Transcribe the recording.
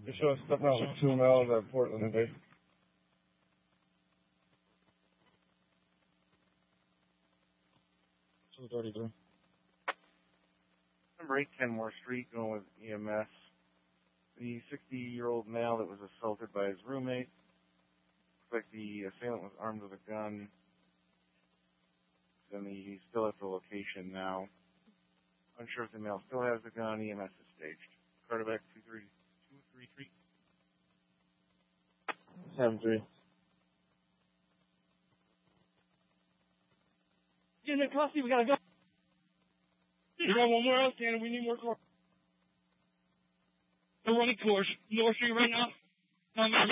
You show us stuff out with 2 miles at Portland today. Number 8 Kenmore Street, going with EMS. The 60-year-old male that was assaulted by his roommate. Looks like the assailant was armed with a gun. And he's still at the location now. Unsure if the male still has the gun. EMS is staged. Carterback 233. 7-3. Get in the coffee, we gotta go. We got one more outstanding, we need more cars. We're running towards North Street right now.